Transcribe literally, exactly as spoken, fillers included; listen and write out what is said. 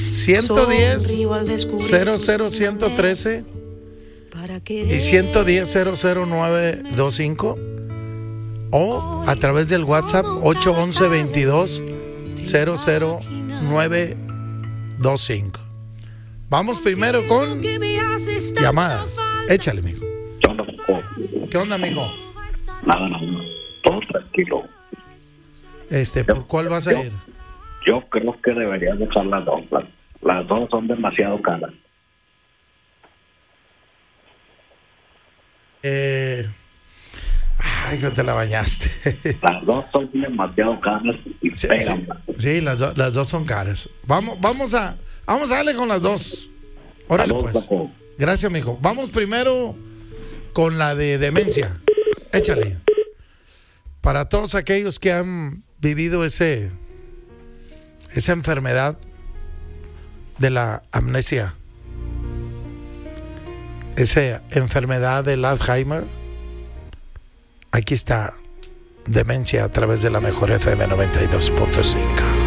ciento diez, cero cero ciento trece y ciento diez, cero cero nueve veinticinco, o a través del WhatsApp ocho once, veintidós, cero cero nueve veinticinco. Vamos primero con llamada. Échale, mijo. ¿Qué onda, mijo? Nada, nada, todo tranquilo. Este, ¿por cuál vas a ir? Yo creo que deberías dejar las dos. Las, las dos son demasiado caras. Eh, ay, que te la bañaste. Las dos son demasiado caras y Sí, pegan. sí, sí, las, do- las dos son caras. Vamos, vamos a, vamos a darle con las dos. Órale, Salud, pues. Paco. Gracias, mijo. Vamos primero con la de demencia. Échale. Para todos aquellos que han vivido ese, esa enfermedad de la amnesia, esa enfermedad del Alzheimer, aquí está Demencia a través de la mejor F M noventa y dos punto cinco.